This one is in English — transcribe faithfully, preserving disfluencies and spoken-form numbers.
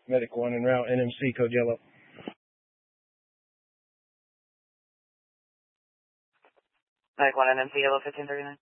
Medic one en route, N M C, code yellow. Medic one, N M C, yellow fifteen thirty-nine.